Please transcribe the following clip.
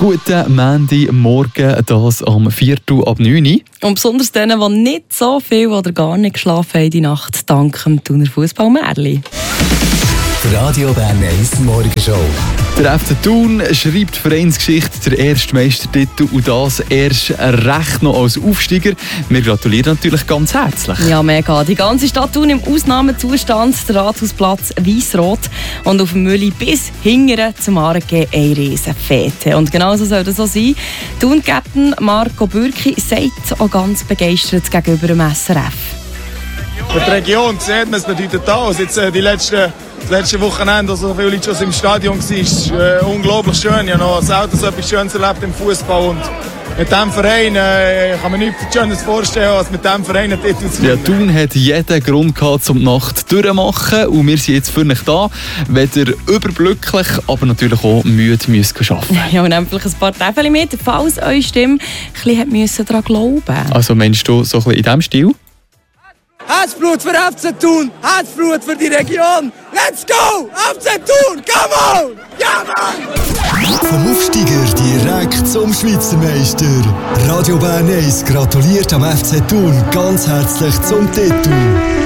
Guten Montagmorgen, das am 4:09. Und besonders denen, die nicht so viel oder gar nicht geschlafen haben die Nacht, dank dem Thuner Fußball-Märli. Radio Bern 1 Morgenshow. Der FC Thun schreibt Vereinsgeschichte, der erste Meistertitel und das erst recht noch als Aufsteiger. Wir gratulieren natürlich ganz herzlich. Ja, mega. Die ganze Stadt Thun im Ausnahmezustand, der Rathausplatz weiss-rot und auf dem Mülli bis hingere zum Aargau eine Riesenfete. Und genauso soll das auch sein. Thun-Captain Marco Bürki sagt auch ganz begeistert gegenüber dem SRF. Für die Region sieht man, es bedeutet alles. Jetzt die letzten Wochenende, so viele Leute schon im Stadion waren, ist unglaublich schön. Ich habe noch selten so etwas Schönes erlebt im Fußball. Und mit diesem Verein kann man nichts Schönes vorstellen, als mit diesem Verein einen Titel zu gewinnen. Ja, Thun hat jeden Grund gehabt, um die Nacht durchzumachen. Und wir sind jetzt für euch da, wenn ihr überglücklich, aber natürlich auch müde müsst arbeiten. Ja, und einfach ein paar Täfelchen mit, falls eure Stimme ein bisschen daran glauben. Also meinst du so ein bisschen in diesem Stil? Herzblut für FC Thun, Herzblut für die Region. Let's go! FC Thun, come on! Ja, Mann! Vom Aufsteiger direkt zum Schweizer Meister. Radio Bern 1 gratuliert am FC Thun ganz herzlich zum Titel.